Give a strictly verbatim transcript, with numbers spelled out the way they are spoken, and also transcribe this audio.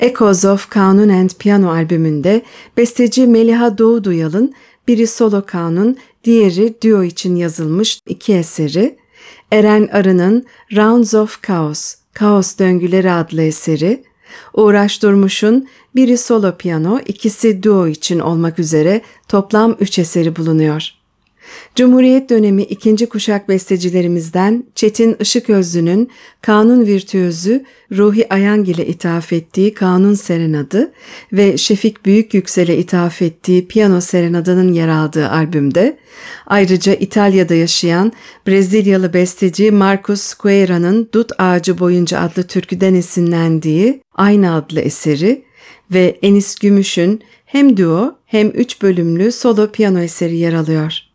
Echoes of Kanun and Piano albümünde besteci Meliha Doğuduyal'ın biri solo kanun, diğeri duo için yazılmış iki eseri, Eren Arı'nın Rounds of Chaos, Kaos Döngüleri adlı eseri, Uğraş Durmuş'un biri solo piyano, ikisi duo için olmak üzere toplam üç eseri bulunuyor. Cumhuriyet dönemi ikinci kuşak bestecilerimizden Çetin Işıközlü'nün kanun virtüözü Ruhi Ayangil'e ithaf ettiği Kanun Serenadı ve Şefik Büyükyüksel'e ithaf ettiği Piyano Serenada'nın yer aldığı albümde, ayrıca İtalya'da yaşayan Brezilyalı besteci Marcos Squeira'nın Dut Ağacı Boyunca adlı türküden esinlendiği Aynı adlı eseri ve Enis Gümüş'ün hem duo hem üç bölümlü solo piyano eseri yer alıyor.